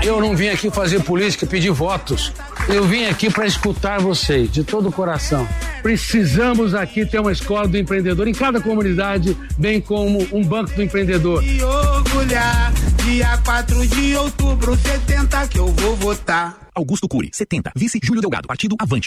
Eu não vim aqui fazer política, pedir votos. Eu vim aqui para escutar vocês, de todo o coração. Precisamos aqui ter uma escola do empreendedor em cada comunidade, bem como um banco do empreendedor. E orgulhar, dia 4 de outubro, 70 que eu vou votar. Augusto Cury, 70. Vice Júlio Delgado, Partido Avante.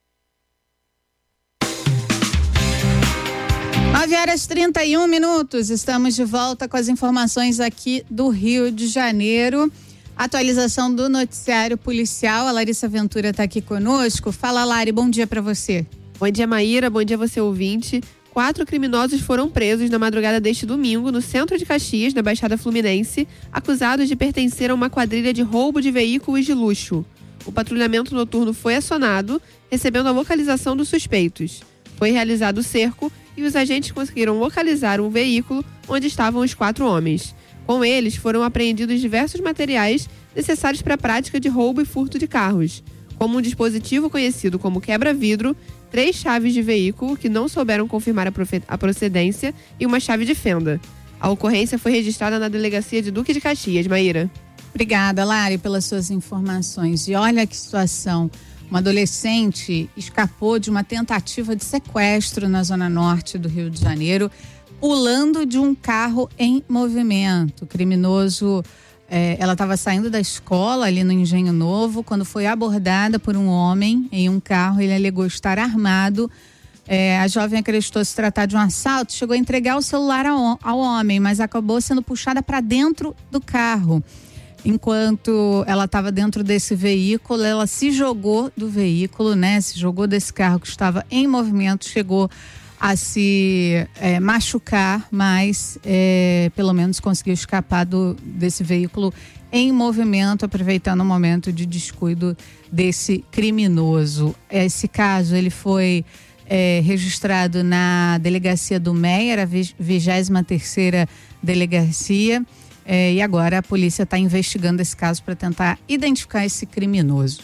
9h31. Estamos de volta com as informações aqui do Rio de Janeiro. Atualização do noticiário policial. A Larissa Ventura está aqui conosco. Fala, Lari, bom dia para você. Bom dia, Maíra. Bom dia, você ouvinte. 4 criminosos foram presos na madrugada deste domingo no centro de Caxias, na Baixada Fluminense, acusados de pertencer a uma quadrilha de roubo de veículos de luxo. O patrulhamento noturno foi acionado, recebendo a localização dos suspeitos. Foi realizado o cerco e os agentes conseguiram localizar um veículo onde estavam os 4 homens. Com eles, foram apreendidos diversos materiais necessários para a prática de roubo e furto de carros, como um dispositivo conhecido como quebra-vidro, 3 chaves de veículo que não souberam confirmar a procedência e uma chave de fenda. A ocorrência foi registrada na delegacia de Duque de Caxias, Maíra. Obrigada, Lari, pelas suas informações. E olha que situação. Uma adolescente escapou de uma tentativa de sequestro na zona norte do Rio de Janeiro, pulando de um carro em movimento. O criminoso, ela estava saindo da escola ali no Engenho Novo, quando foi abordada por um homem em um carro. Ele alegou estar armado. A jovem acreditou se tratar de um assalto, chegou a entregar o celular ao homem, mas acabou sendo puxada para dentro do carro. Enquanto ela estava dentro desse veículo, ela se jogou do veículo, né? Se jogou desse carro que estava em movimento, chegou a se machucar, mas pelo menos conseguiu escapar desse veículo em movimento, aproveitando o momento de descuido desse criminoso. Esse caso, ele foi registrado na delegacia do Meier, a 23ª delegacia. E agora a polícia está investigando esse caso para tentar identificar esse criminoso.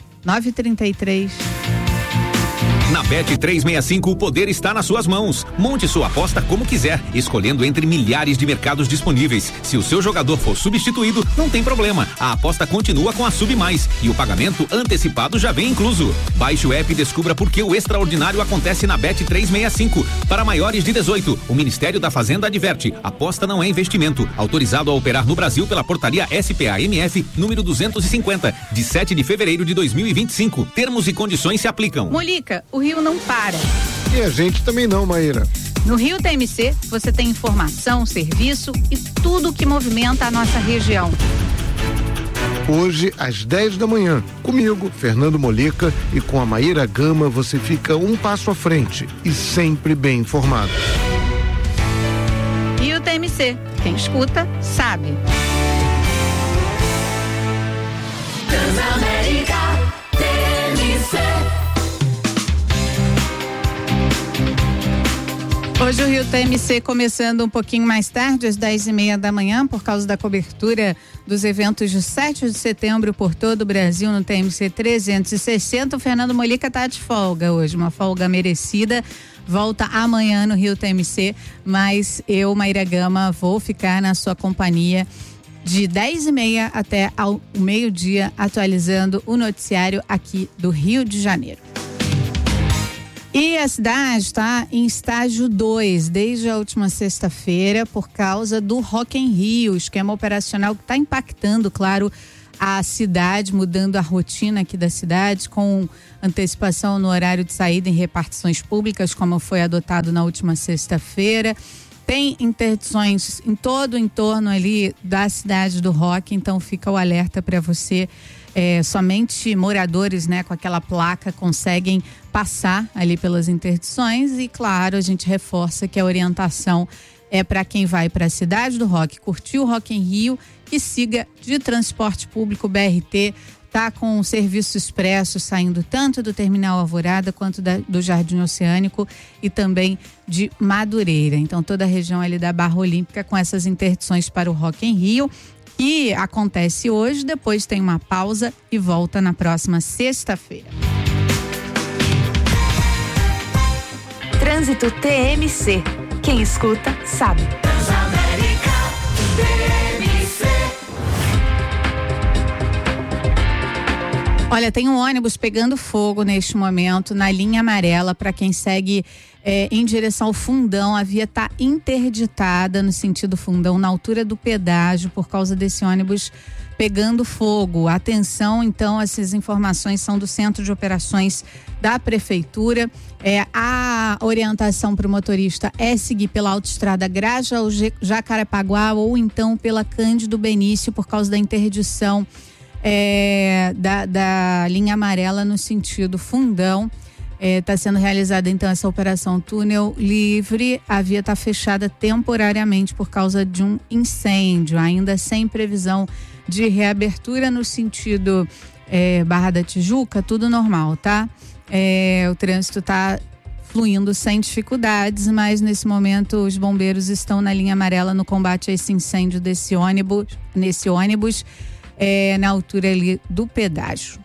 9h33. Na Bet365, o poder está nas suas mãos. Monte sua aposta como quiser, escolhendo entre milhares de mercados disponíveis. Se o seu jogador for substituído, não tem problema. A aposta continua com a Sub Mais e o pagamento antecipado já vem incluso. Baixe o app e descubra por que o extraordinário acontece na Bet365. Para maiores de 18, o Ministério da Fazenda adverte: aposta não é investimento. Autorizado a operar no Brasil pela portaria SPA-MF número 250, de 7 de fevereiro de 2025. Termos e condições se aplicam. Molica, o Rio não para. E a gente também não, Maíra. No Rio TMC, você tem informação, serviço e tudo que movimenta a nossa região. Hoje, às 10 da manhã, comigo, Fernando Molica, e com a Maíra Gama, você fica um passo à frente e sempre bem informado. Rio TMC, quem escuta, sabe. Transamérica TMC. Hoje o Rio TMC começando um pouquinho mais tarde, às 10h30 da manhã, por causa da cobertura dos eventos de 7 de setembro por todo o Brasil no TMC 360. O Fernando Molica está de folga hoje, uma folga merecida. Volta amanhã no Rio TMC, mas eu, Maíra Gama, vou ficar na sua companhia de 10h30 até ao meio-dia, atualizando o noticiário aqui do Rio de Janeiro. E a cidade está em estágio 2 desde a última sexta-feira por causa do Rock in Rio, esquema operacional que está impactando, claro, a cidade, mudando a rotina aqui da cidade, com antecipação no horário de saída em repartições públicas, como foi adotado na última sexta-feira. Tem interdições em todo o entorno ali da cidade do Rock, então fica o alerta para você. Somente moradores, né, com aquela placa conseguem passar ali pelas interdições e, claro, a gente reforça que a orientação é para quem vai para a cidade do Rock, curtir o Rock in Rio, que siga de transporte público. BRT tá com o serviço expresso saindo tanto do Terminal Alvorada quanto do Jardim Oceânico e também de Madureira. Então toda a região ali da Barra Olímpica com essas interdições para o Rock in Rio, que acontece hoje, depois tem uma pausa e volta na próxima sexta-feira. Trânsito TMC. Quem escuta, sabe. Transamérica TMC. Olha, tem um ônibus pegando fogo neste momento na linha amarela para quem segue em direção ao Fundão. A via está interditada no sentido Fundão, na altura do pedágio, por causa desse ônibus pegando fogo. Atenção, então, essas informações são do Centro de Operações da Prefeitura. A orientação para o motorista é seguir pela autoestrada Grajaú Jacarepaguá ou então pela Cândido Benício, por causa da interdição da linha amarela no sentido Fundão. Está sendo realizada então essa operação Túnel Livre. A via está fechada temporariamente por causa de um incêndio, ainda sem previsão de reabertura no sentido Barra da Tijuca, tudo normal, tá? O trânsito está fluindo sem dificuldades, mas nesse momento os bombeiros estão na linha amarela no combate a esse incêndio nesse ônibus, na altura ali do pedágio.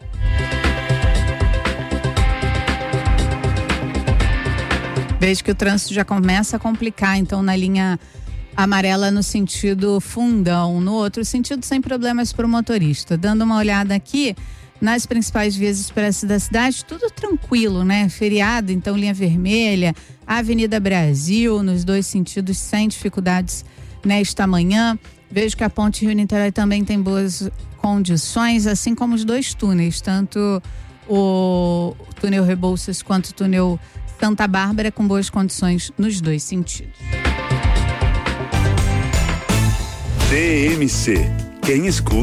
Vejo que o trânsito já começa a complicar, então, na linha amarela no sentido Fundão. No outro sentido, sem problemas para o motorista. Dando uma olhada aqui nas principais vias expressas da cidade, tudo tranquilo, né? Feriado, então, linha vermelha, Avenida Brasil, nos dois sentidos, sem dificuldades nesta manhã. Vejo que a ponte Rio-Niterói também tem boas condições, assim como os dois túneis, tanto o túnel Rebouças quanto o túnel Santa Bárbara, com boas condições nos dois sentidos. TMC. Quem escuta